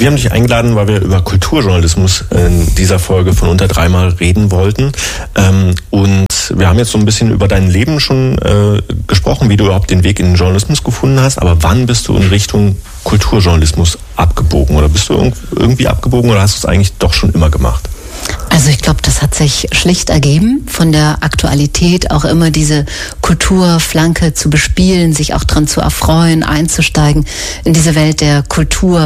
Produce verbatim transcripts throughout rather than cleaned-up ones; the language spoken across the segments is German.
Wir haben dich eingeladen, weil wir über Kulturjournalismus in dieser Folge von Unter dreimal reden wollten. Und wir haben jetzt so ein bisschen über dein Leben schon äh, gesprochen, wie du überhaupt den Weg in den Journalismus gefunden hast. Aber wann bist du in Richtung Kulturjournalismus abgebogen? Oder bist du irgendwie abgebogen oder hast du es eigentlich doch schon immer gemacht? Also ich glaube, das hat sich schlicht ergeben, von der Aktualität auch immer diese Kulturflanke zu bespielen, sich auch dran zu erfreuen, einzusteigen in diese Welt der Kultur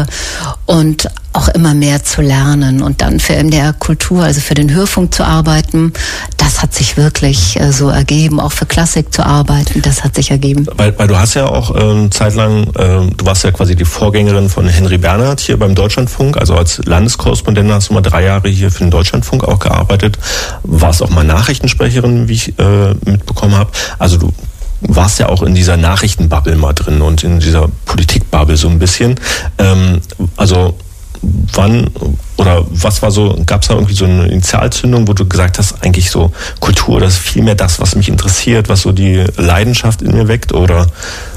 und auch immer mehr zu lernen und dann für M D R Kultur, also für den Hörfunk zu arbeiten, das hat sich wirklich äh, so ergeben, auch für Klassik zu arbeiten, das hat sich ergeben. Weil, weil du hast ja auch ähm, zeitlang, ähm, du warst ja quasi die Vorgängerin von Henry Bernhard hier beim Deutschlandfunk, also als Landeskorrespondent hast du mal drei Jahre hier für den Deutschlandfunk auch gearbeitet, warst auch mal Nachrichtensprecherin, wie ich äh, mitbekommen habe, also du warst ja auch in dieser Nachrichtenbubble mal drin und in dieser Politikbubble so ein bisschen, ähm, also wann oder was war so, gab es da irgendwie so eine Initialzündung, wo du gesagt hast, eigentlich so Kultur, das ist viel mehr das, was mich interessiert, was so die Leidenschaft in mir weckt oder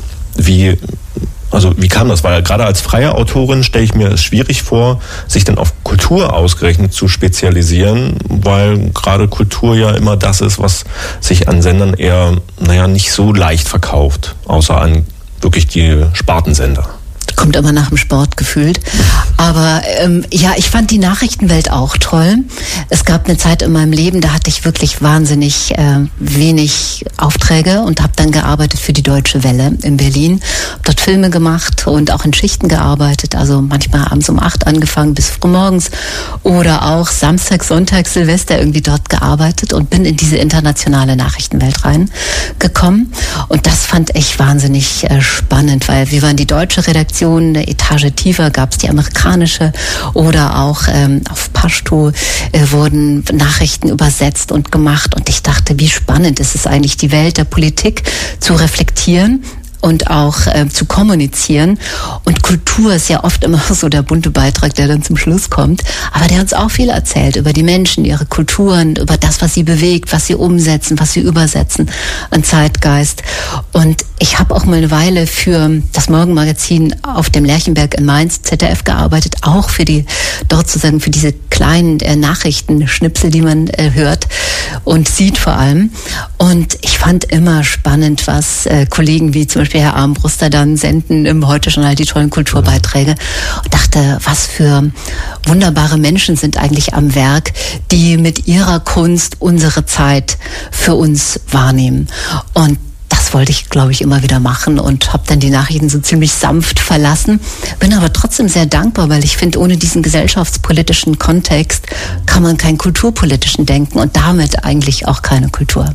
wie, also wie kam das? Weil gerade als freie Autorin stelle ich mir es schwierig vor, sich dann auf Kultur ausgerechnet zu spezialisieren, weil gerade Kultur ja immer das ist, was sich an Sendern eher, naja, nicht so leicht verkauft, außer an wirklich die Spartensender. Kommt immer nach dem Sport gefühlt. Aber ähm, ja, ich fand die Nachrichtenwelt auch toll. Es gab eine Zeit in meinem Leben, da hatte ich wirklich wahnsinnig äh, wenig Aufträge und habe dann gearbeitet für die Deutsche Welle in Berlin. Habe dort Filme gemacht und auch in Schichten gearbeitet. Also manchmal abends um acht angefangen bis früh morgens oder auch Samstag, Sonntag, Silvester irgendwie dort gearbeitet und bin in diese internationale Nachrichtenwelt reingekommen. Und das fand ich wahnsinnig äh, spannend, weil wir waren die deutsche Redaktion, eine Etage tiefer gab es die amerikanische oder auch ähm, auf Pashto äh, wurden Nachrichten übersetzt und gemacht und ich dachte, wie spannend ist es eigentlich, die Welt der Politik zu reflektieren und auch äh, zu kommunizieren. Und Kultur ist ja oft immer so der bunte Beitrag, der dann zum Schluss kommt. Aber der uns auch viel erzählt über die Menschen, ihre Kulturen, über das, was sie bewegt, was sie umsetzen, was sie übersetzen an Zeitgeist. Und ich habe auch mal eine Weile für das Morgenmagazin auf dem Lerchenberg in Mainz, Z D F, gearbeitet, auch für die, dort sozusagen für diese kleinen äh, Nachrichtenschnipsel, die man äh, hört und sieht vor allem. Und ich fand immer spannend, was äh, Kollegen wie zum Beispiel Herr Armbruster dann senden im Heute-Journal die tollen Kulturbeiträge und dachte, was für wunderbare Menschen sind eigentlich am Werk, die mit ihrer Kunst unsere Zeit für uns wahrnehmen. Und das wollte ich, glaube ich, immer wieder machen und habe dann die Nachrichten so ziemlich sanft verlassen. Bin aber trotzdem sehr dankbar, weil ich finde, ohne diesen gesellschaftspolitischen Kontext kann man keinen kulturpolitischen denken und damit eigentlich auch keine Kultur.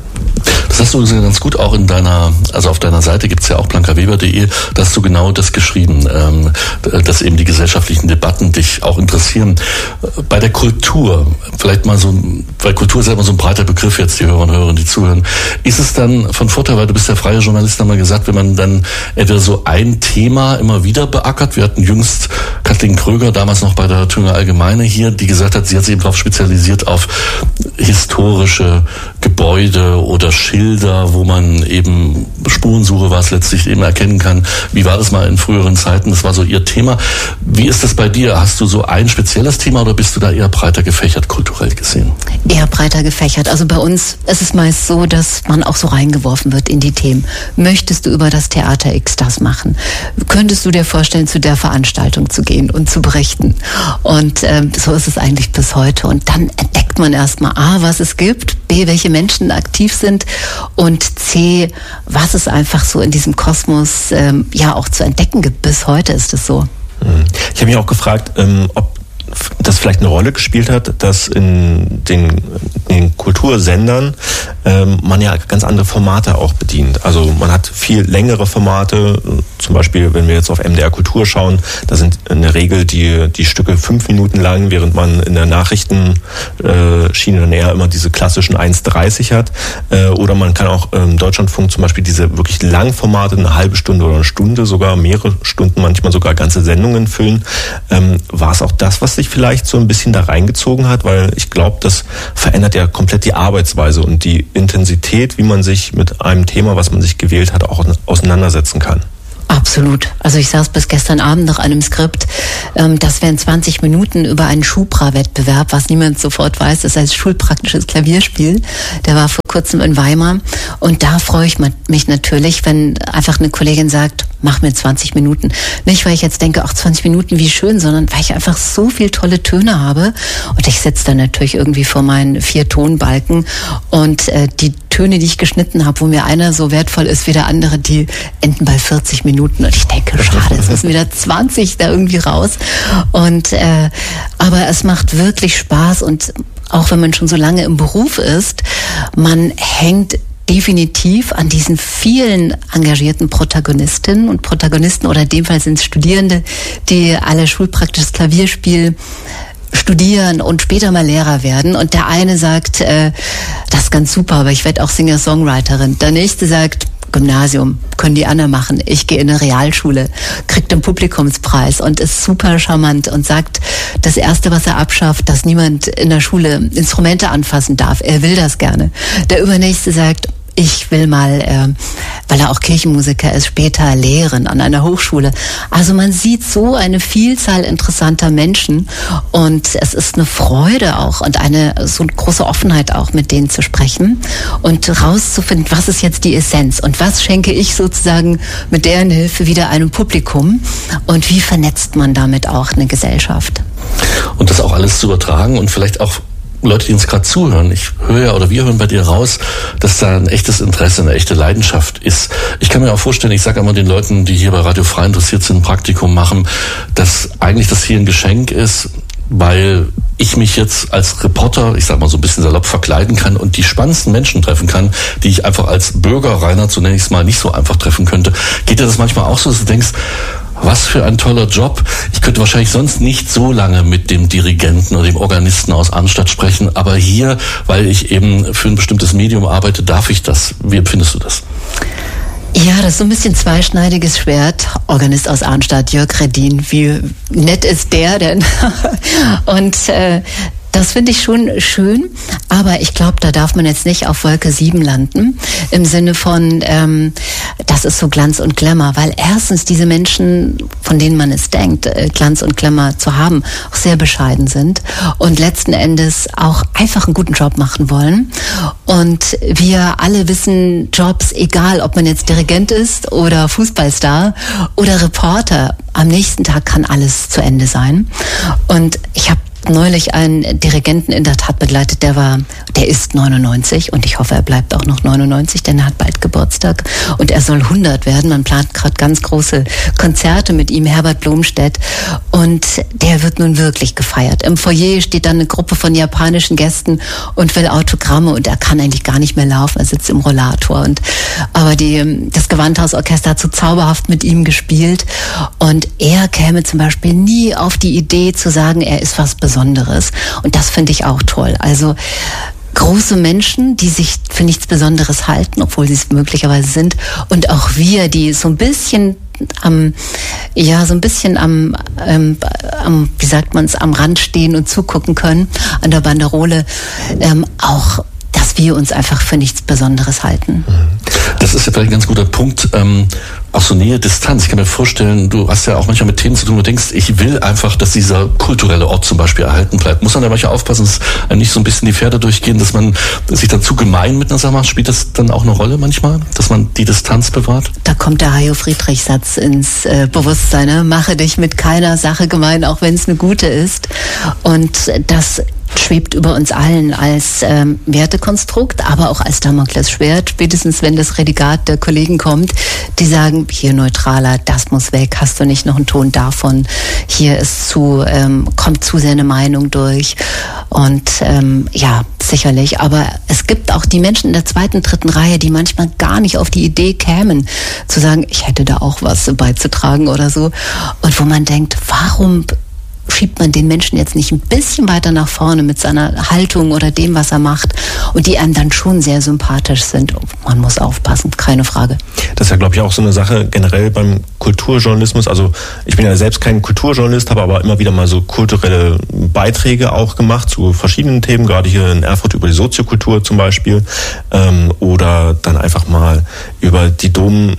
Das hast du ganz gut auch in deiner, also auf deiner Seite gibt's ja auch blankaweber punkt de, da hast du genau das geschrieben, ähm, dass eben die gesellschaftlichen Debatten dich auch interessieren. Bei der Kultur, vielleicht mal so, weil Kultur ist ja immer so ein breiter Begriff jetzt, die Hörer und Hörerinnen, die zuhören, ist es dann von Vorteil, weil du bist ja freier Journalist, haben wir gesagt, wenn man dann entweder so ein Thema immer wieder beackert, wir hatten jüngst Kathleen Kröger, damals noch bei der Thüringer Allgemeine hier, die gesagt hat, sie hat sich eben darauf spezialisiert auf historische Gebäude oder Schilder, wo man eben Spurensuche, was letztlich eben erkennen kann. Wie war das mal in früheren Zeiten? Das war so ihr Thema. Wie ist das bei dir? Hast du so ein spezielles Thema oder bist du da eher breiter gefächert, kulturell gesehen? Eher breiter gefächert. Also bei uns ist es meist so, dass man auch so reingeworfen wird in die Themen. Möchtest du über das Theater X das machen? Könntest du dir vorstellen, zu der Veranstaltung zu gehen und zu berichten? Und ähm, so ist es eigentlich bis heute. Und dann entdeckt man erstmal A, was es gibt, B, welche Menschen aktiv sind und C, was es einfach so in diesem Kosmos ähm, ja auch zu entdecken gibt. Bis heute ist es so. Ich habe mich auch gefragt, ähm, ob das vielleicht eine Rolle gespielt hat, dass in den, in den Kultursendern ähm, man ja ganz andere Formate auch bedient. Also man hat viel längere Formate, zum Beispiel wenn wir jetzt auf M D R Kultur schauen, da sind in der Regel die, die Stücke fünf Minuten lang, während man in der Nachrichtenschiene äh, dann eher immer diese klassischen eins dreißig hat. Äh, oder man kann auch im Deutschlandfunk zum Beispiel diese wirklich Langformate, eine halbe Stunde oder eine Stunde, sogar mehrere Stunden, manchmal sogar ganze Sendungen füllen. Ähm, war es auch das, was sich vielleicht so ein bisschen da reingezogen hat, weil ich glaube, das verändert ja komplett die Arbeitsweise und die Intensität, wie man sich mit einem Thema, was man sich gewählt hat, auch auseinandersetzen kann. Absolut. Also ich saß bis gestern Abend nach einem Skript, ähm, das wären zwanzig Minuten über einen Schubra-Wettbewerb, was niemand sofort weiß, das heißt schulpraktisches Klavierspiel. Der war vor kurzem in Weimar und da freue ich mich natürlich, wenn einfach eine Kollegin sagt, mach mir zwanzig Minuten. Nicht, weil ich jetzt denke, ach, zwanzig Minuten, wie schön, sondern weil ich einfach so viel tolle Töne habe und ich sitze dann natürlich irgendwie vor meinen vier Tonbalken und äh, die Töne, die ich geschnitten habe, wo mir einer so wertvoll ist wie der andere, die enden bei vierzig Minuten und ich denke, schade, es müssen wieder zwanzig da irgendwie raus und äh, aber es macht wirklich Spaß und auch wenn man schon so lange im Beruf ist, man hängt definitiv an diesen vielen engagierten Protagonistinnen und Protagonisten oder in dem Fall sind es Studierende, die alle schulpraktisches Klavierspiel studieren und später mal Lehrer werden. Und der eine sagt, äh, das ist ganz super, aber ich werde auch Singer-Songwriterin. Der nächste sagt, Gymnasium, können die anderen machen. Ich gehe in eine Realschule, kriegt den Publikumspreis und ist super charmant und sagt, das Erste, was er abschafft, dass niemand in der Schule Instrumente anfassen darf. Er will das gerne. Der Übernächste sagt, ich will mal, äh, weil er auch Kirchenmusiker ist, später lehren an einer Hochschule. Also man sieht so eine Vielzahl interessanter Menschen und es ist eine Freude auch und eine so eine große Offenheit auch, mit denen zu sprechen und rauszufinden, was ist jetzt die Essenz und was schenke ich sozusagen mit deren Hilfe wieder einem Publikum und wie vernetzt man damit auch eine Gesellschaft. Und das auch alles zu übertragen und vielleicht auch Leute, die uns gerade zuhören, ich höre ja oder wir hören bei dir raus, dass da ein echtes Interesse, eine echte Leidenschaft ist. Ich kann mir auch vorstellen, ich sage immer den Leuten, die hier bei Radio Frei interessiert sind, ein Praktikum machen, dass eigentlich das hier ein Geschenk ist, weil ich mich jetzt als Reporter, ich sag mal so ein bisschen salopp, verkleiden kann und die spannendsten Menschen treffen kann, die ich einfach als Bürger, Rainer zunächst mal nicht so einfach treffen könnte. Geht dir das manchmal auch so, dass du denkst, was für ein toller Job. Ich könnte wahrscheinlich sonst nicht so lange mit dem Dirigenten oder dem Organisten aus Arnstadt sprechen, aber hier, weil ich eben für ein bestimmtes Medium arbeite, darf ich das. Wie empfindest du das? Ja, das ist so ein bisschen zweischneidiges Schwert. Organist aus Arnstadt, Jörg Redin, wie nett ist der denn? Und äh, das finde ich schon schön, aber ich glaube, da darf man jetzt nicht auf Wolke sieben landen, im Sinne von, ähm, das ist so Glanz und Glamour, weil erstens diese Menschen, von denen man es denkt, äh, Glanz und Glamour zu haben, auch sehr bescheiden sind und letzten Endes auch einfach einen guten Job machen wollen. Und wir alle wissen, Jobs, egal ob man jetzt Dirigent ist oder Fußballstar oder Reporter, am nächsten Tag kann alles zu Ende sein. Und ich habe neulich einen Dirigenten in der Tat begleitet, der war, der ist neunundneunzig und ich hoffe, er bleibt auch noch neunundneunzig, denn er hat bald Geburtstag und er soll hundert werden. Man plant gerade ganz große Konzerte mit ihm, Herbert Blomstedt, und der wird nun wirklich gefeiert. Im Foyer steht dann eine Gruppe von japanischen Gästen und will Autogramme und er kann eigentlich gar nicht mehr laufen, er sitzt im Rollator. Und aber die, das Gewandhausorchester hat so zauberhaft mit ihm gespielt und er käme zum Beispiel nie auf die Idee zu sagen, er ist was Besonderes. Und das finde ich auch toll. Also große Menschen, die sich für nichts Besonderes halten, obwohl sie es möglicherweise sind. Und auch wir, die so ein bisschen am, ja, so ein bisschen am, ähm, am wie sagt man es, am Rand stehen und zugucken können, an der Banderole, ähm, auch, dass wir uns einfach für nichts Besonderes halten. Das ist ja vielleicht ein ganz guter Punkt. Ähm, auch so Nähe, Distanz. Ich kann mir vorstellen, du hast ja auch manchmal mit Themen zu tun, wo du denkst, ich will einfach, dass dieser kulturelle Ort zum Beispiel erhalten bleibt. Muss man da manchmal aufpassen, dass einem nicht so ein bisschen die Pferde durchgehen, dass man sich dann zu gemein mit einer Sache macht? Spielt das dann auch eine Rolle manchmal, dass man die Distanz bewahrt? Da kommt der Hajo-Friedrich-Satz ins äh, Bewusstsein. Ne? Mache dich mit keiner Sache gemein, auch wenn es eine gute ist. Und das schwebt über uns allen als ähm, Wertekonstrukt, aber auch als Damoklesschwert. Spätestens, wenn das Redigat der Kollegen kommt, die sagen, hier neutraler, das muss weg, hast du nicht noch einen Ton davon, hier ist zu, ähm, kommt zu sehr eine Meinung durch. Und ähm, ja, sicherlich, aber es gibt auch die Menschen in der zweiten, dritten Reihe, die manchmal gar nicht auf die Idee kämen, zu sagen, ich hätte da auch was beizutragen oder so. Und wo man denkt, warum schiebt man den Menschen jetzt nicht ein bisschen weiter nach vorne mit seiner Haltung oder dem, was er macht und die einem dann schon sehr sympathisch sind. Man muss aufpassen, keine Frage. Das ist ja, glaube ich, auch so eine Sache generell beim Kulturjournalismus. Also ich bin ja selbst kein Kulturjournalist, habe aber immer wieder mal so kulturelle Beiträge auch gemacht zu verschiedenen Themen, gerade hier in Erfurt über die Soziokultur zum Beispiel, ähm, oder dann einfach mal über die Dom,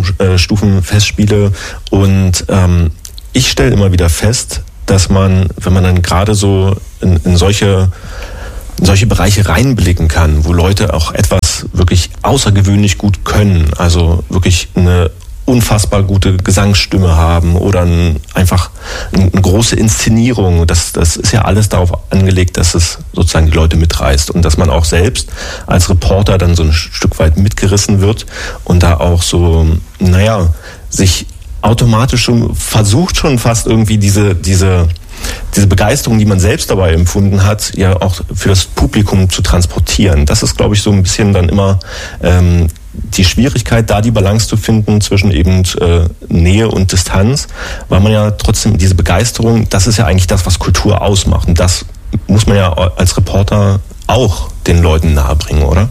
Domstufenfestspiele. Und ähm, ich stelle immer wieder fest, dass man, wenn man dann gerade so in, in solche in solche Bereiche reinblicken kann, wo Leute auch etwas wirklich außergewöhnlich gut können, also wirklich eine unfassbar gute Gesangsstimme haben oder ein, einfach eine große Inszenierung. Das, das ist ja alles darauf angelegt, dass es sozusagen die Leute mitreißt und dass man auch selbst als Reporter dann so ein Stück weit mitgerissen wird und da auch so, naja, sich automatisch schon versucht schon fast irgendwie diese, diese, diese Begeisterung, die man selbst dabei empfunden hat, ja auch für das Publikum zu transportieren. Das ist, glaube ich, so ein bisschen dann immer ähm, die Schwierigkeit, da die Balance zu finden zwischen eben äh, Nähe und Distanz, weil man ja trotzdem diese Begeisterung, das ist ja eigentlich das, was Kultur ausmacht. Und das muss man ja als Reporter auch den Leuten nahebringen, oder?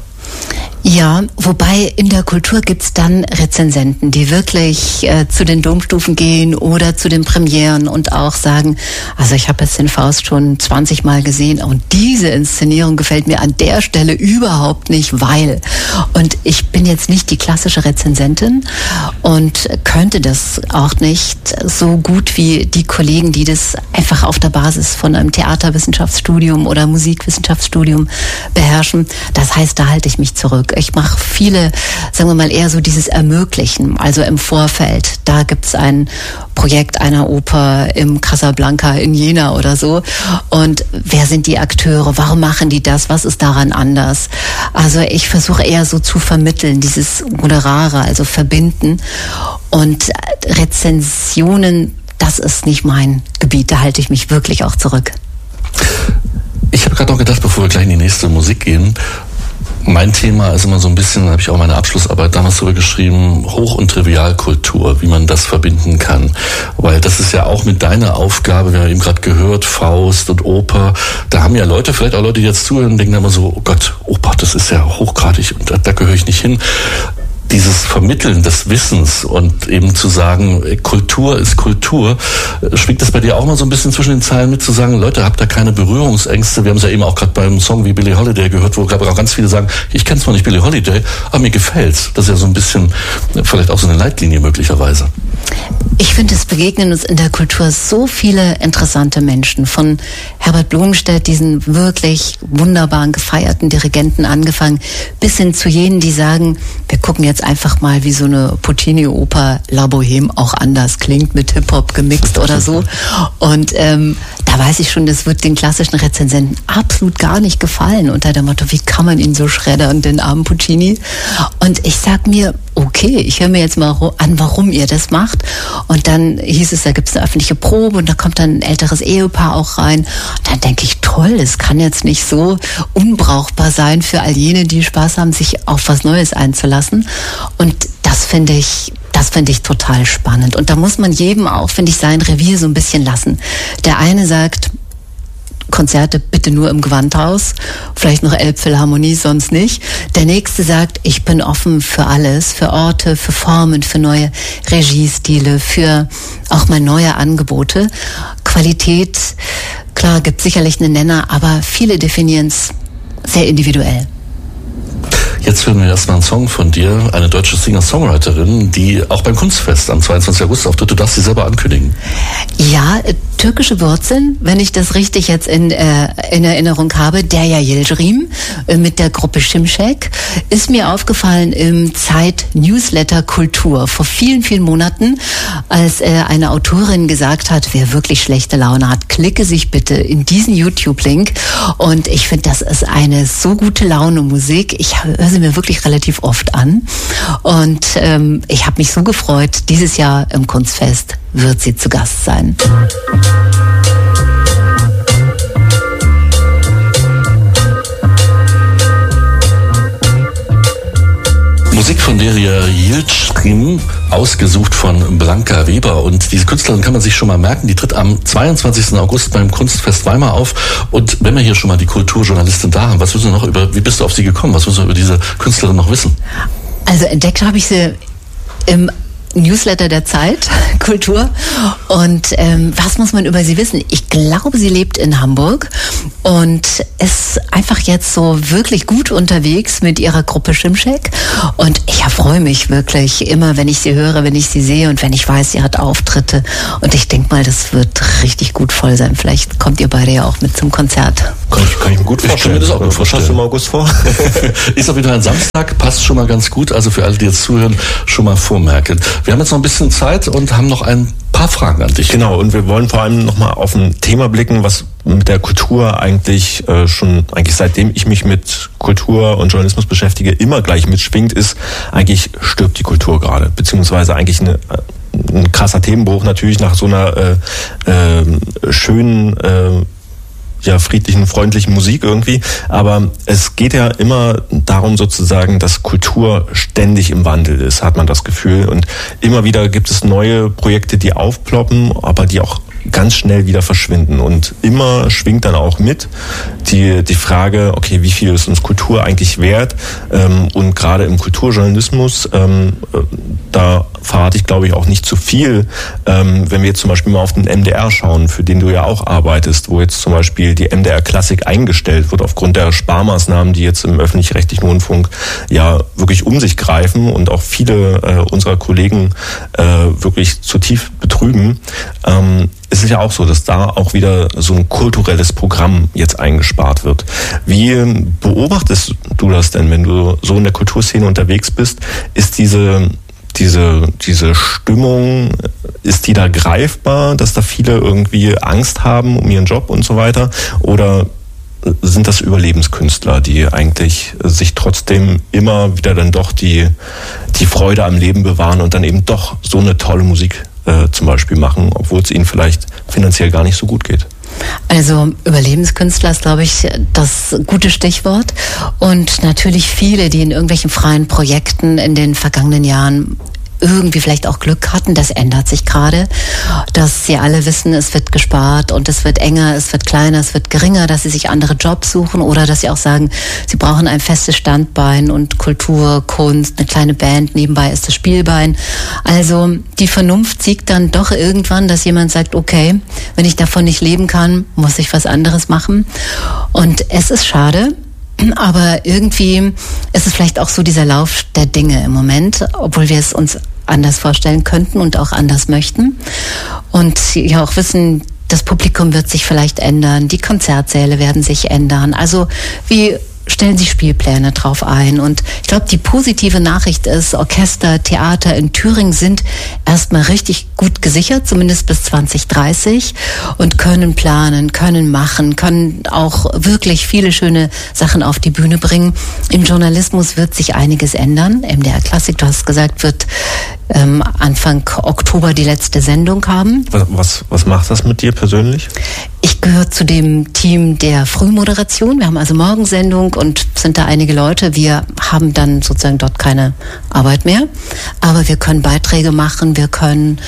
Ja, wobei in der Kultur gibt's dann Rezensenten, die wirklich äh, zu den Domstufen gehen oder zu den Premieren und auch sagen, also ich habe jetzt den Faust schon zwanzig Mal gesehen und diese Inszenierung gefällt mir an der Stelle überhaupt nicht, weil. Und ich bin jetzt nicht die klassische Rezensentin und könnte das auch nicht so gut wie die Kollegen, die das einfach auf der Basis von einem Theaterwissenschaftsstudium oder Musikwissenschaftsstudium beherrschen. Das heißt, da halte ich mich zurück. Ich mache viele, sagen wir mal, eher so dieses Ermöglichen, also im Vorfeld. Da gibt's ein Projekt einer Oper im Casablanca in Jena oder so. Und wer sind die Akteure? Warum machen die das? Was ist daran anders? Also ich versuche eher so zu vermitteln, dieses Moderare, also verbinden. Und Rezensionen, das ist nicht mein Gebiet. Da halte ich mich wirklich auch zurück. Ich habe gerade noch gedacht, bevor wir gleich in die nächste Musik gehen, mein Thema ist immer so ein bisschen, da habe ich auch meine Abschlussarbeit damals drüber geschrieben, Hoch- und Trivialkultur, wie man das verbinden kann. Weil das ist ja auch mit deiner Aufgabe, wir haben eben gerade gehört, Faust und Oper, da haben ja Leute, vielleicht auch Leute, die jetzt zuhören, denken immer so, oh Gott, Oper, das ist ja hochgradig und da, da gehöre ich nicht hin. Dieses Vermitteln des Wissens und eben zu sagen, Kultur ist Kultur, schwingt das bei dir auch mal so ein bisschen zwischen den Zeilen mit, zu sagen, Leute, habt da keine Berührungsängste? Wir haben es ja eben auch gerade beim Song wie Billie Holiday gehört, wo glaube ich auch ganz viele sagen, ich kenne zwar nicht Billie Holiday, aber mir gefällt's. Das ist ja so ein bisschen, vielleicht auch so eine Leitlinie möglicherweise. Ich finde, es begegnen uns in der Kultur so viele interessante Menschen. Von Herbert Blomstedt, diesen wirklich wunderbaren, gefeierten Dirigenten angefangen, bis hin zu jenen, die sagen, wir gucken jetzt einfach mal, wie so eine Puccini-Oper La Bohème auch anders klingt, mit Hip-Hop gemixt oder so. Und ähm, da weiß ich schon, das wird den klassischen Rezensenten absolut gar nicht gefallen, unter dem Motto, wie kann man ihn so schreddern, den armen Puccini? Und ich sag mir, okay, ich höre mir jetzt mal an, warum ihr das macht. Und dann hieß es, da gibt es eine öffentliche Probe und da kommt dann ein älteres Ehepaar auch rein. Und dann denke ich, toll, es kann jetzt nicht so unbrauchbar sein für all jene, die Spaß haben, sich auf was Neues einzulassen. Und das finde ich, das finde ich total spannend. Und da muss man jedem auch, finde ich, sein Revier so ein bisschen lassen. Der eine sagt, Konzerte bitte nur im Gewandhaus, vielleicht noch Elbphilharmonie, sonst nicht. Der nächste sagt, ich bin offen für alles, für Orte, für Formen, für neue Regiestile, für auch mal neue Angebote. Qualität, klar, gibt sicherlich einen Nenner, aber viele definieren es sehr individuell. Jetzt hören wir erstmal einen Song von dir, eine deutsche Singer-Songwriterin, die auch beim Kunstfest am zweiundzwanzigsten August auftritt. Du darfst sie selber ankündigen. Ja, äh, türkische Wurzeln, wenn ich das richtig jetzt in, äh, in Erinnerung habe. Derya Yildirim äh, mit der Gruppe Şimşek ist mir aufgefallen im Zeit-Newsletter Kultur vor vielen, vielen Monaten, als äh, eine Autorin gesagt hat, wer wirklich schlechte Laune hat, klicke sich bitte in diesen YouTube-Link. Und ich finde, das ist eine so gute Laune-Musik. Ich höre sie mir wirklich relativ oft an. Und ähm, ich habe mich so gefreut, dieses Jahr im Kunstfest wird sie zu Gast sein. Musik von Derya Yildirim ausgesucht von Blanka Weber. Und diese Künstlerin kann man sich schon mal merken, die tritt am zweiundzwanzigsten August beim Kunstfest Weimar auf. Und wenn wir hier schon mal die Kulturjournalistin da haben, was willst du noch über, wie bist du auf sie gekommen? Was willst du über diese Künstlerin noch wissen? Also entdeckt habe ich sie im Newsletter der Zeit, Kultur. Und ähm, was muss man über sie wissen? Ich glaube, sie lebt in Hamburg und ist einfach jetzt so wirklich gut unterwegs mit ihrer Gruppe Schimschek. Und ich erfreue mich wirklich immer, wenn ich sie höre, wenn ich sie sehe und wenn ich weiß, sie hat Auftritte. Und ich denke mal, das wird richtig gut voll sein. Vielleicht kommt ihr beide ja auch mit zum Konzert. Kann ich, kann ich mir gut vorstellen. Ich kann mir das auch gut vorstellen. Was hast du im August vor? Ist auch wieder ein Samstag, passt schon mal ganz gut. Also für alle, die jetzt zuhören, schon mal vormerken. Wir haben jetzt noch ein bisschen Zeit und haben noch ein paar Fragen an dich. Genau, und wir wollen vor allem nochmal auf ein Thema blicken, was mit der Kultur eigentlich äh, schon, eigentlich seitdem ich mich mit Kultur und Journalismus beschäftige, immer gleich mitschwingt, ist, eigentlich stirbt die Kultur gerade, beziehungsweise eigentlich eine ein krasser Themenbruch natürlich nach so einer äh, äh, schönen äh, ja, friedlichen, freundlichen Musik irgendwie. Aber es geht ja immer darum sozusagen, dass Kultur ständig im Wandel ist, hat man das Gefühl. Und immer wieder gibt es neue Projekte, die aufploppen, aber die auch ganz schnell wieder verschwinden. Und immer schwingt dann auch mit die, die Frage, okay, wie viel ist uns Kultur eigentlich wert? Und gerade im Kulturjournalismus, da verrate ich, glaube ich, auch nicht zu viel, wenn wir jetzt zum Beispiel mal auf den M D R schauen, für den du ja auch arbeitest, wo jetzt zum Beispiel die M D R Klassik eingestellt wird aufgrund der Sparmaßnahmen, die jetzt im öffentlich-rechtlichen Rundfunk ja wirklich um sich greifen und auch viele äh, unserer Kollegen äh, wirklich zutiefst betrüben. Ähm, es ist ja auch so, dass da auch wieder so ein kulturelles Programm jetzt eingespart wird. Wie beobachtest du das denn, wenn du so in der Kulturszene unterwegs bist? Ist diese Diese, diese Stimmung, ist die da greifbar, dass da viele irgendwie Angst haben um ihren Job und so weiter? Oder sind das Überlebenskünstler, die eigentlich sich trotzdem immer wieder dann doch die, die Freude am Leben bewahren und dann eben doch so eine tolle Musik äh, zum Beispiel machen, obwohl es ihnen vielleicht finanziell gar nicht so gut geht? Also Überlebenskünstler ist, glaube ich, das gute Stichwort. Und natürlich viele, die in irgendwelchen freien Projekten in den vergangenen Jahren irgendwie vielleicht auch Glück hatten, das ändert sich gerade, dass sie alle wissen, es wird gespart und es wird enger, es wird kleiner, es wird geringer, dass sie sich andere Jobs suchen oder dass sie auch sagen, sie brauchen ein festes Standbein und Kultur, Kunst, eine kleine Band, nebenbei ist das Spielbein. Also die Vernunft siegt dann doch irgendwann, dass jemand sagt, okay, wenn ich davon nicht leben kann, muss ich was anderes machen. Und es ist schade, aber irgendwie ist es vielleicht auch so dieser Lauf der Dinge im Moment, obwohl wir es uns anders vorstellen könnten und auch anders möchten. Und ja auch wissen, das Publikum wird sich vielleicht ändern, die Konzertsäle werden sich ändern. Also wie stellen sich Spielpläne drauf ein. Und ich glaube, die positive Nachricht ist, Orchester, Theater in Thüringen sind erstmal richtig gut gesichert, zumindest bis zwanzig dreißig und können planen, können machen, können auch wirklich viele schöne Sachen auf die Bühne bringen. Im Journalismus wird sich einiges ändern. M D R Klassik, du hast gesagt, wird ähm, Anfang Oktober die letzte Sendung haben. Was, was, was macht das mit dir persönlich? Ich gehöre zu dem Team der Frühmoderation. Wir haben also Morgensendung und sind da einige Leute. Wir haben dann sozusagen dort keine Arbeit mehr. Aber wir können Beiträge machen, wir können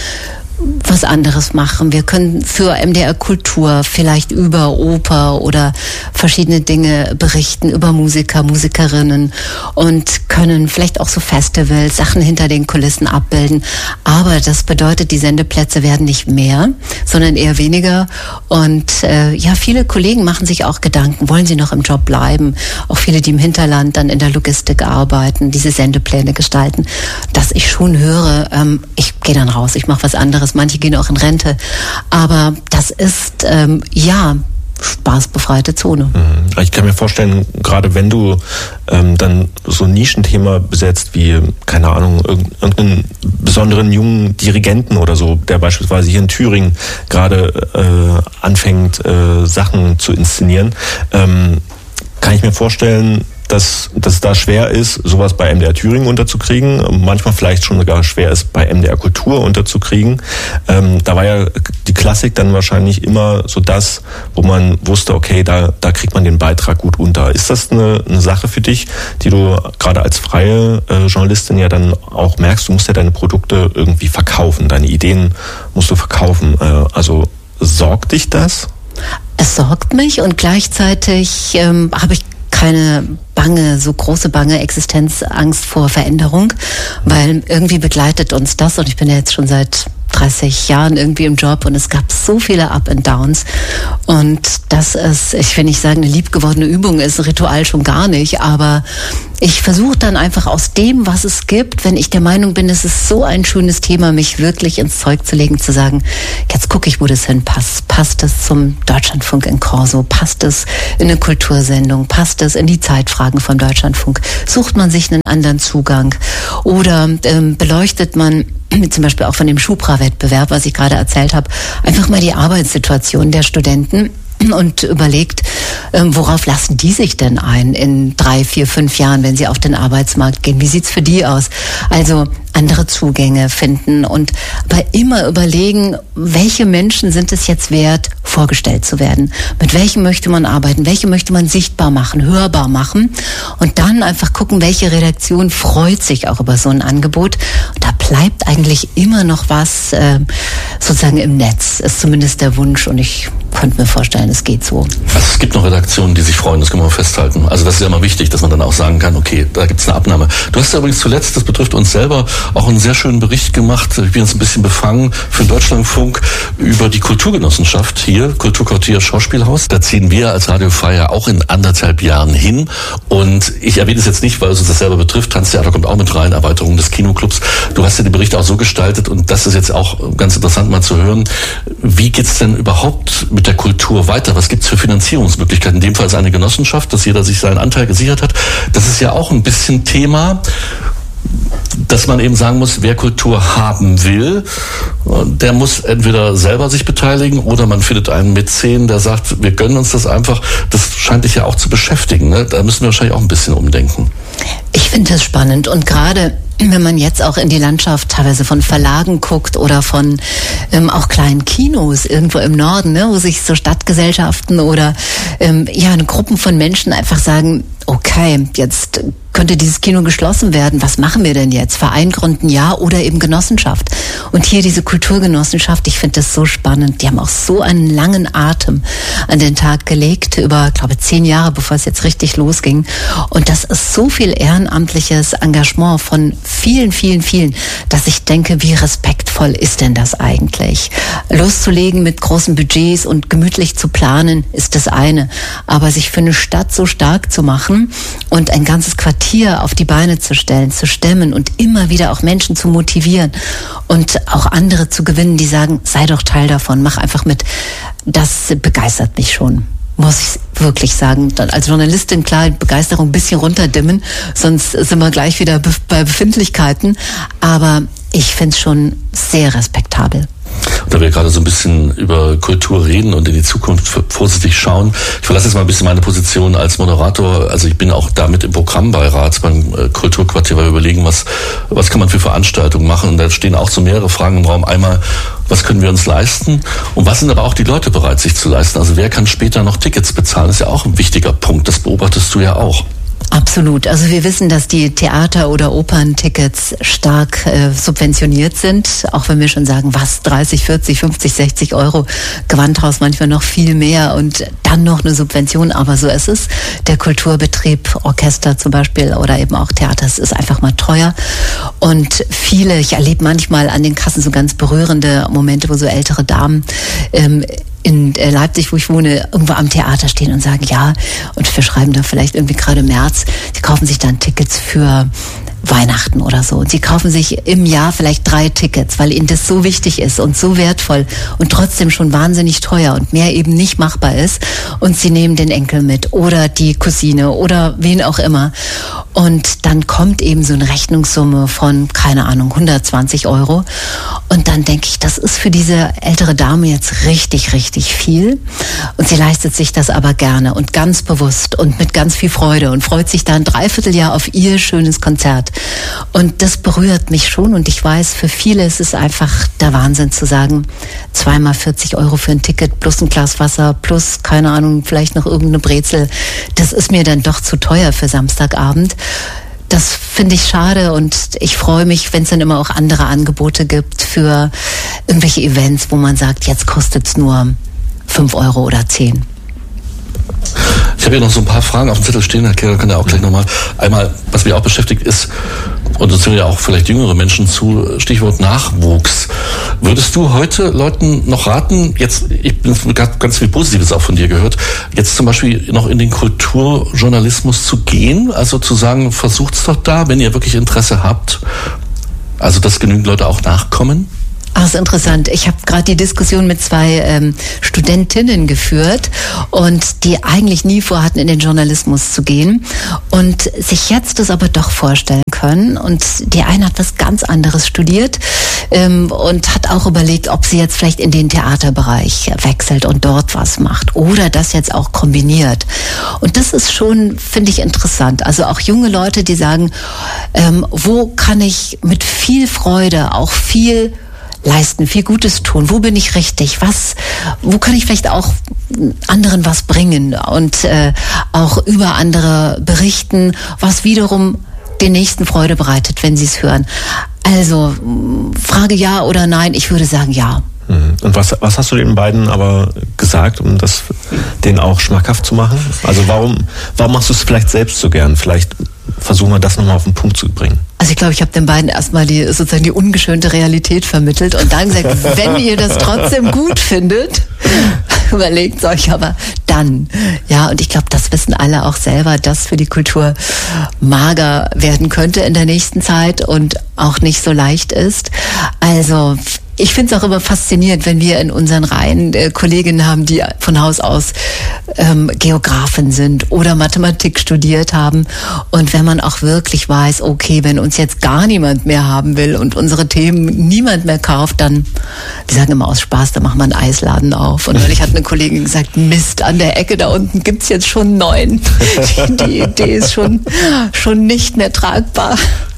was anderes machen. Wir können für M D R Kultur vielleicht über Oper oder verschiedene Dinge berichten, über Musiker, Musikerinnen und können vielleicht auch so Festivals, Sachen hinter den Kulissen abbilden. Aber das bedeutet, die Sendeplätze werden nicht mehr, sondern eher weniger. Und äh, ja, viele Kollegen machen sich auch Gedanken, wollen sie noch im Job bleiben? Auch viele, die im Hinterland dann in der Logistik arbeiten, diese Sendepläne gestalten. Dass ich schon höre, ähm, ich gehe dann raus, ich mache was anderes. Manche gehen auch in Rente. Aber das ist, ähm, ja, spaßbefreite Zone. Ich kann mir vorstellen, gerade wenn du ähm, dann so ein Nischenthema besetzt, wie, keine Ahnung, irgendeinen besonderen jungen Dirigenten oder so, der beispielsweise hier in Thüringen gerade äh, anfängt, äh, Sachen zu inszenieren, ähm, kann ich mir vorstellen, dass dass da schwer ist, sowas bei M D R Thüringen unterzukriegen, manchmal vielleicht schon sogar schwer ist, bei M D R Kultur unterzukriegen. Ähm, da war ja die Klassik dann wahrscheinlich immer so das, wo man wusste, okay, da, da kriegt man den Beitrag gut unter. Ist das eine, eine Sache für dich, die du gerade als freie äh, Journalistin ja dann auch merkst, du musst ja deine Produkte irgendwie verkaufen, deine Ideen musst du verkaufen. Äh, also sorgt dich das? Es sorgt mich und gleichzeitig ähm, habe ich keine bange, so große bange Existenzangst vor Veränderung, weil irgendwie begleitet uns das und ich bin ja jetzt schon seit dreißig Jahren irgendwie im Job und es gab so viele Up and Downs und das ist, ich will nicht sagen, eine liebgewordene Übung ist, ein Ritual schon gar nicht, aber ich versuche dann einfach aus dem, was es gibt, wenn ich der Meinung bin, es ist so ein schönes Thema, mich wirklich ins Zeug zu legen, zu sagen, jetzt gucke ich, wo das hinpasst. Passt es zum Deutschlandfunk in Corso? Passt es in eine Kultursendung? Passt es in die Zeitfragen vom Deutschlandfunk? Sucht man sich einen anderen Zugang? Oder ähm, beleuchtet man zum Beispiel auch von dem Schubra-Wettbewerb, was ich gerade erzählt habe, einfach mal die Arbeitssituation der Studenten und überlegt, ähm, worauf lassen die sich denn ein in drei, vier, fünf Jahren, wenn sie auf den Arbeitsmarkt gehen? Wie sieht's für die aus? Also andere Zugänge finden und aber immer überlegen, welche Menschen sind es jetzt wert, vorgestellt zu werden? Mit welchen möchte man arbeiten? Welche möchte man sichtbar machen, hörbar machen? Und dann einfach gucken, welche Redaktion freut sich auch über so ein Angebot. Und da bleibt eigentlich immer noch was äh, sozusagen im Netz, ist zumindest der Wunsch und ich könnte mir vorstellen, es geht so. Also es gibt noch Redaktionen, die sich freuen, das können wir festhalten. Also das ist ja immer wichtig, dass man dann auch sagen kann, okay, da gibt es eine Abnahme. Du hast ja übrigens zuletzt, das betrifft uns selber, auch einen sehr schönen Bericht gemacht, ich bin jetzt ein bisschen befangen, für den Deutschlandfunk über die Kulturgenossenschaft hier, Kulturquartier Schauspielhaus. Da ziehen wir als Radio Frei ja auch in anderthalb Jahren hin und ich erwähne es jetzt nicht, weil es uns das selber betrifft, Tanztheater kommt auch mit rein, Erweiterung des Kinoclubs. Du hast ja den Bericht auch so gestaltet und das ist jetzt auch ganz interessant mal zu hören. Wie geht's denn überhaupt mit der Kultur weiter? Was gibt's für Finanzierungsmöglichkeiten? In dem Fall ist eine Genossenschaft, dass jeder sich seinen Anteil gesichert hat. Das ist ja auch ein bisschen Thema, dass man eben sagen muss, wer Kultur haben will, der muss entweder selber sich beteiligen oder man findet einen Mäzen, der sagt, wir gönnen uns das einfach. Das scheint dich ja auch zu beschäftigen, ne? Da müssen wir wahrscheinlich auch ein bisschen umdenken. Ich finde das spannend und gerade wenn man jetzt auch in die Landschaft teilweise von Verlagen guckt oder von ähm, auch kleinen Kinos irgendwo im Norden, ne, wo sich so Stadtgesellschaften oder ähm, ja eine Gruppen von Menschen einfach sagen, okay, jetzt könnte dieses Kino geschlossen werden. Was machen wir denn jetzt? Verein gründen, ja, oder eben Genossenschaft. Und hier diese Kulturgenossenschaft, ich finde das so spannend. Die haben auch so einen langen Atem an den Tag gelegt, über, glaube ich, zehn Jahre, bevor es jetzt richtig losging. Und das ist so viel ehrenamtliches Engagement von vielen, vielen, vielen, dass ich denke, wie respektvoll ist denn das eigentlich? Loszulegen mit großen Budgets und gemütlich zu planen, ist das eine. Aber sich für eine Stadt so stark zu machen und ein ganzes Quartier auf die Beine zu stellen, zu stemmen und immer wieder auch Menschen zu motivieren und auch andere zu gewinnen, die sagen, sei doch Teil davon, mach einfach mit. Das begeistert mich schon, muss ich wirklich sagen. Als Journalistin, klar, Begeisterung ein bisschen runterdimmen, sonst sind wir gleich wieder bei Befindlichkeiten. Aber ich finde es schon sehr respektabel. Da wir gerade so ein bisschen über Kultur reden und in die Zukunft vorsichtig schauen. Ich verlasse jetzt mal ein bisschen meine Position als Moderator. Also ich bin auch damit im Programmbeirat beim Kulturquartier, weil wir überlegen, was, was kann man für Veranstaltungen machen. Und da stehen auch so mehrere Fragen im Raum. Einmal, was können wir uns leisten? Und was sind aber auch die Leute bereit, sich zu leisten? Also wer kann später noch Tickets bezahlen? Das ist ja auch ein wichtiger Punkt. Das beobachtest du ja auch. Absolut. Also wir wissen, dass die Theater- oder Operntickets stark äh, subventioniert sind, auch wenn wir schon sagen, was, dreißig, vierzig, fünfzig, sechzig Euro, Gewandhaus manchmal noch viel mehr und dann noch eine Subvention, aber so ist es. Der Kulturbetrieb, Orchester zum Beispiel oder eben auch Theater, es ist einfach mal teuer und viele, ich erlebe manchmal an den Kassen so ganz berührende Momente, wo so ältere Damen ähm, in Leipzig, wo ich wohne, irgendwo am Theater stehen und sagen, ja, und wir schreiben da vielleicht irgendwie gerade März, sie kaufen sich dann Tickets für Weihnachten oder so. Und sie kaufen sich im Jahr vielleicht drei Tickets, weil ihnen das so wichtig ist und so wertvoll und trotzdem schon wahnsinnig teuer und mehr eben nicht machbar ist. Und sie nehmen den Enkel mit oder die Cousine oder wen auch immer. Und dann kommt eben so eine Rechnungssumme von, keine Ahnung, hundertzwanzig Euro. Und dann denke ich, das ist für diese ältere Dame jetzt richtig, richtig viel. Und sie leistet sich das aber gerne und ganz bewusst und mit ganz viel Freude und freut sich da ein Dreivierteljahr auf ihr schönes Konzert. hat. Und das berührt mich schon und ich weiß, für viele ist es einfach der Wahnsinn zu sagen, zweimal vierzig Euro für ein Ticket plus ein Glas Wasser plus, keine Ahnung, vielleicht noch irgendeine Brezel. Das ist mir dann doch zu teuer für Samstagabend. Das finde ich schade und ich freue mich, wenn es dann immer auch andere Angebote gibt für irgendwelche Events, wo man sagt, jetzt kostet es nur fünf Euro oder zehn. Ich habe ja noch so ein paar Fragen auf dem Zettel stehen, Herr Kehrer kann ja auch gleich nochmal. Einmal, was mich auch beschäftigt ist, und das sind ja auch vielleicht jüngere Menschen zu, Stichwort Nachwuchs. Würdest du heute Leuten noch raten, jetzt, ich bin ganz viel Positives auch von dir gehört, jetzt zum Beispiel noch in den Kulturjournalismus zu gehen, also zu sagen, versucht's doch da, wenn ihr wirklich Interesse habt, also dass genügend Leute auch nachkommen? Ach, ist interessant. Ich habe gerade die Diskussion mit zwei ähm, Studentinnen geführt und die eigentlich nie vorhatten, in den Journalismus zu gehen und sich jetzt das aber doch vorstellen können. Und die eine hat was ganz anderes studiert ähm, und hat auch überlegt, ob sie jetzt vielleicht in den Theaterbereich wechselt und dort was macht oder das jetzt auch kombiniert. Und das ist schon, finde ich, interessant. Also auch junge Leute, die sagen, ähm, wo kann ich mit viel Freude auch viel leisten, viel Gutes tun. Wo bin ich richtig? Was, wo kann ich vielleicht auch anderen was bringen und äh, auch über andere berichten, was wiederum den Nächsten Freude bereitet, wenn sie es hören. Also Frage ja oder nein, ich würde sagen ja. Und was, was hast du den beiden aber gesagt, um das denen auch schmackhaft zu machen? Also warum, warum machst du es vielleicht selbst so gern? Vielleicht versuchen wir das nochmal auf den Punkt zu bringen. Also ich glaube, ich habe den beiden erstmal die sozusagen die ungeschönte Realität vermittelt und dann gesagt, wenn ihr das trotzdem gut findet, überlegt euch aber dann. Ja, und ich glaube, das wissen alle auch selber, dass für die Kultur mager werden könnte in der nächsten Zeit und auch nicht so leicht ist. Also ich finde es auch immer faszinierend, wenn wir in unseren Reihen äh, Kolleginnen haben, die von Haus aus ähm, Geografen sind oder Mathematik studiert haben. Und wenn man auch wirklich weiß, okay, wenn uns jetzt gar niemand mehr haben will und unsere Themen niemand mehr kauft, dann, wir sagen immer aus Spaß, da machen wir einen Eisladen auf. Und neulich hat eine Kollegin gesagt, Mist, an der Ecke da unten gibt's jetzt schon einen neuen. Die, die Idee ist schon, schon nicht mehr tragbar.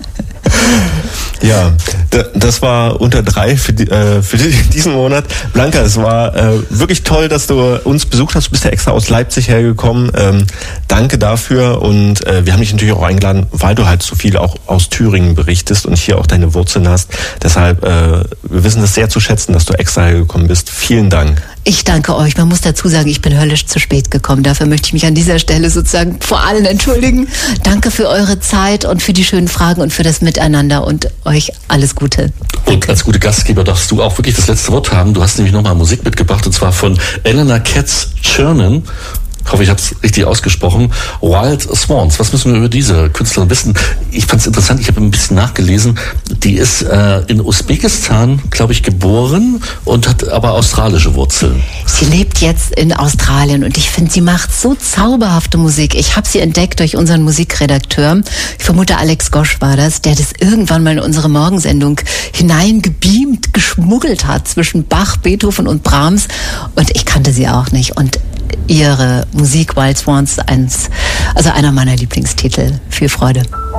Ja, das war unter drei für, die, äh, für diesen Monat. Blanka, es war äh, wirklich toll, dass du uns besucht hast. Du bist ja extra aus Leipzig hergekommen. Ähm, danke dafür und äh, wir haben dich natürlich auch eingeladen, weil du halt so viel auch aus Thüringen berichtest und hier auch deine Wurzeln hast. Deshalb, äh, wir wissen es sehr zu schätzen, dass du extra hergekommen bist. Vielen Dank. Ich danke euch. Man muss dazu sagen, ich bin höllisch zu spät gekommen. Dafür möchte ich mich an dieser Stelle sozusagen vor allen entschuldigen. Danke für eure Zeit und für die schönen Fragen und für das Miteinander und euch alles Gute. Und als gute Gastgeber darfst du auch wirklich das letzte Wort haben. Du hast nämlich nochmal Musik mitgebracht und zwar von Eleanor Katz-Chernin. Ich hoffe, ich habe es richtig ausgesprochen. Wild Swans. Was müssen wir über diese Künstlerin wissen? Ich fand es interessant, ich habe ein bisschen nachgelesen. Die ist äh, in Usbekistan, glaube ich, geboren und hat aber australische Wurzeln. Sie lebt jetzt in Australien und ich finde, sie macht so zauberhafte Musik. Ich habe sie entdeckt durch unseren Musikredakteur. Ich vermute, Alex Gosch war das, der das irgendwann mal in unsere Morgensendung hineingebeamt, geschmuggelt hat zwischen Bach, Beethoven und Brahms. Und ich kannte sie auch nicht. Und ihre Musik Wild Swans, eins, also einer meiner Lieblingstitel. Viel Freude.